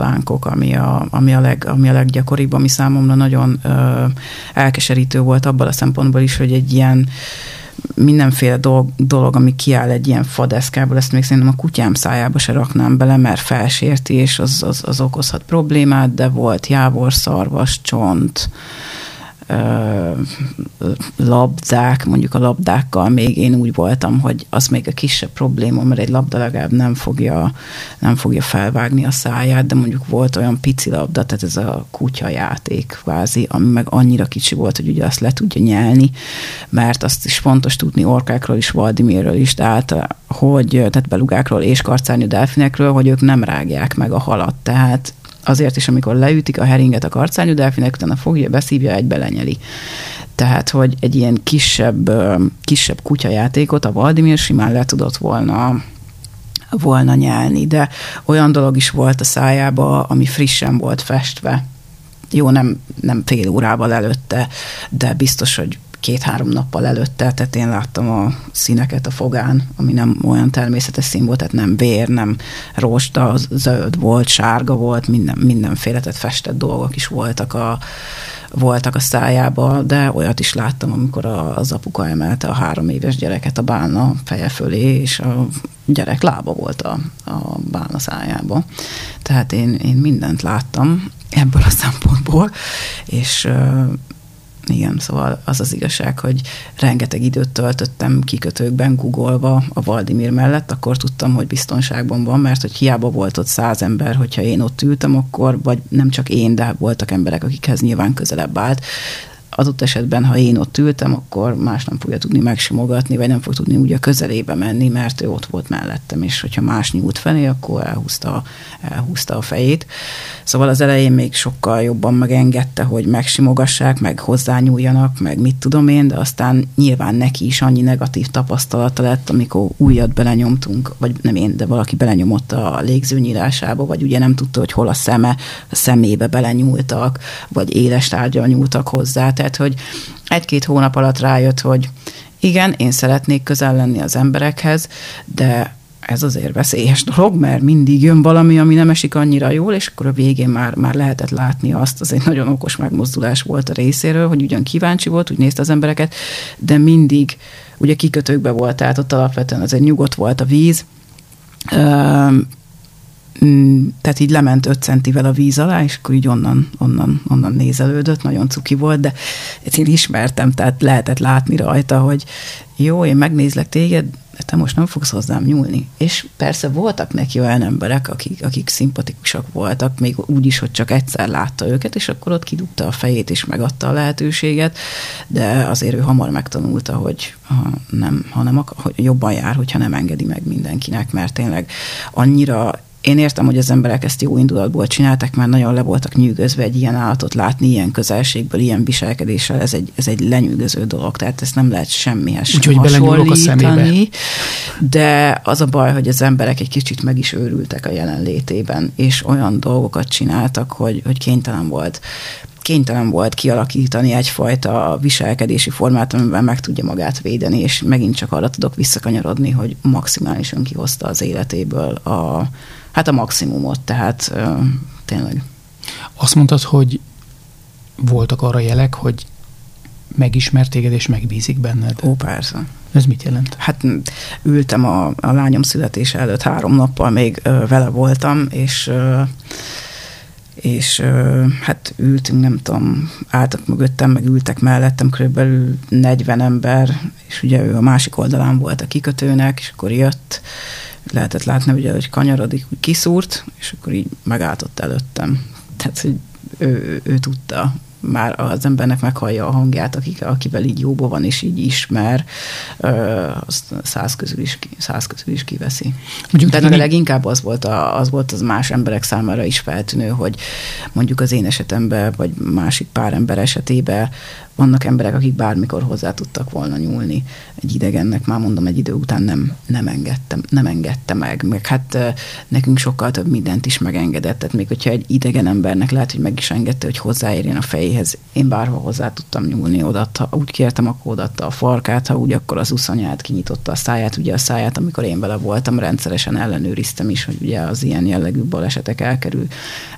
láncok, ami a leggyakoribb, ami számomra nagyon elkeserítő volt abban a szempontból is, hogy egy ilyen mindenféle dolog, ami kiáll egy ilyen fadeszkából, ezt még szerintem a kutyám szájába se raknám bele, mert felsérti, és az okozhat problémát, de volt jávor, szarvas, csont, labdák, mondjuk a labdákkal még én úgy voltam, hogy az még a kisebb probléma, mert egy labda legalább nem fogja felvágni a száját, de mondjuk volt olyan pici labda, tehát ez a kutyajáték kvázi, ami meg annyira kicsi volt, hogy ugye azt le tudja nyelni, mert azt is fontos tudni orkákról is, Valdimirről is, tehát belugákról és karcárnyú delfinekről, hogy ők nem rágják meg a halat, tehát azért is, amikor leütik a heringet a karcárnyú delfinek, utána fogja, beszívja, egybe lenyeli. Tehát, hogy egy ilyen kisebb kutyajátékot a Valdimir simán le tudott volna nyelni, de olyan dolog is volt a szájába, ami frissen volt festve. Jó, nem fél órával előtte, de biztos, hogy 2-3 nappal előtte, tehát én láttam a színeket a fogán, ami nem olyan természetes szín volt, tehát nem vér, nem rózsa, zöld volt, sárga volt, mindenféle, tehát festett dolgok is voltak a szájába, de olyat is láttam, amikor az apuka emelte a 3 éves gyereket a bálna feje fölé, és a gyerek lába volt a bálna szájába. Tehát én mindent láttam ebből a szempontból, és igen, szóval az az igazság, hogy rengeteg időt töltöttem kikötőkben googolva a Valdimir mellett, akkor tudtam, hogy biztonságban van, mert hogy hiába volt ott 100 ember, hogyha én ott ültem, akkor, vagy nem csak én, de voltak emberek, akikhez nyilván közelebb állt. Adott esetben, ha én ott ültem, akkor más nem fogja tudni megsimogatni, vagy nem fog tudni úgy a közelébe menni, mert ő ott volt mellettem, és hogyha más nyújt felé, akkor elhúzta a fejét. Szóval az elején még sokkal jobban megengedte, hogy megsimogassák, meg hozzányúljanak, meg mit tudom én, de aztán nyilván neki is annyi negatív tapasztalata lett, amikor újat belenyomtunk, vagy nem én, de valaki belenyomott a légzőnyílásába, vagy ugye nem tudta, hogy hol a szemébe belenyúltak, vagy éles tárgyal nyúltak hozzá. Tehát, hogy 1-2 hónap alatt rájött, hogy igen, én szeretnék közel lenni az emberekhez, de ez azért veszélyes dolog, mert mindig jön valami, ami nem esik annyira jól, és akkor a végén már lehetett látni azt, az egy nagyon okos megmozdulás volt a részéről, hogy ugyan kíváncsi volt, úgy nézte az embereket, de mindig ugye kikötőkbe volt, tehát ott alapvetően azért nyugodt volt a víz, tehát így lement 5 centivel a víz alá, és akkor így onnan nézelődött, nagyon cuki volt, de én ismertem, tehát lehetett látni rajta, hogy jó, én megnézlek téged, de te most nem fogsz hozzám nyúlni. És persze voltak neki olyan emberek, akik szimpatikusak voltak, még úgy is, hogy csak egyszer látta őket, és akkor ott kidugta a fejét, és megadta a lehetőséget, de azért ő hamar megtanulta, hogy hogy jobban jár, hogyha nem engedi meg mindenkinek, mert tényleg annyira. Én értem, hogy az emberek ezt jó indulatból csináltak, mert nagyon le voltak nyűgözve egy ilyen állatot látni, ilyen közelségből, ilyen viselkedéssel, ez egy lenyűgöző dolog, tehát ezt nem lehet semmihez sem hasonlítani. De az a baj, hogy az emberek egy kicsit meg is őrültek a jelenlétében, és olyan dolgokat csináltak, hogy kénytelen volt kialakítani egyfajta viselkedési formát, amiben meg tudja magát védeni, és megint csak arra tudok visszakanyarodni, hogy maximálisan kihozta az életéből a maximumot, tehát tényleg. Azt mondtad, hogy voltak arra jelek, hogy megismert téged, és megbízik benned? Ó, persze. Ez mit jelent? Hát ültem a lányom születése előtt 3 nappal, még vele voltam, és hát ültünk, nem tudom, álltak mögöttem, meg ültek mellettem körülbelül 40 ember, és ugye ő a másik oldalán volt a kikötőnek, és akkor jött, lehetett látni, ugye, hogy kanyarodik, úgy kiszúrt, és akkor így megállt előttem. Tehát, hogy ő tudta, már az embernek meghallja a hangját, akivel így jóba van, és így ismer, azt 100 közül is kiveszi. De leginkább az volt az más emberek számára is feltűnő, hogy mondjuk az én esetemben, vagy másik pár ember esetében vannak emberek, akik bármikor hozzá tudtak volna nyúlni egy idegennek, már mondom, egy idő után nem engedte meg. Meg hát nekünk sokkal több mindent is megengedett. Tehát még hogyha egy idegen embernek lehet, hogy meg is engedte, hogy hozzáérjen a fejéhez. Én bárhol hozzá tudtam nyúlni, odatta, úgy kértem, akkor odatta a farkát, ha úgy, akkor az uszonyát, kinyitotta a száját. Ugye a száját, amikor én vele voltam, rendszeresen ellenőriztem is, hogy ugye az ilyen jellegű balesetek